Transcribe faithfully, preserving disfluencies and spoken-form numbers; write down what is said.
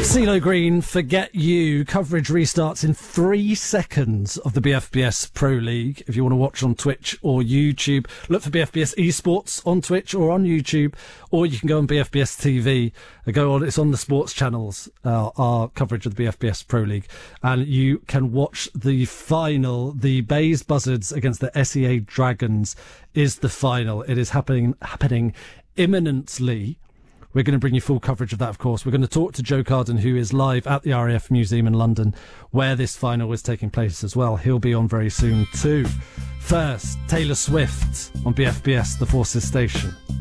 CeeLo Green, Forget You. Coverage restarts in three seconds of the B F B S Pro League. If you want to watch on Twitch or YouTube, look for B F B S Esports on Twitch or on YouTube, or you can go on B F B S T V. Go on, it's on the sports channels, uh, our coverage of the B F B S Pro League, and you can watch the final. The Bays Buzzards against the S E A Dragons is the final. It is happening happening imminently. We're going to bring you full coverage of that, of course. We're going to talk to Joe Carden, who is live at the R A F Museum in London, where this final is taking place as well. He'll be on very soon too. First, Taylor Swift on B F B S, The Forces Station.